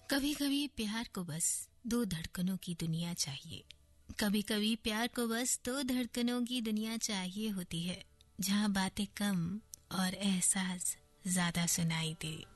कभी कभी प्यार को बस दो धड़कनों की दुनिया चाहिए। कभी कभी प्यार को बस दो धड़कनों की दुनिया चाहिए होती है, जहां बातें कम और एहसास ज्यादा सुनाई दे।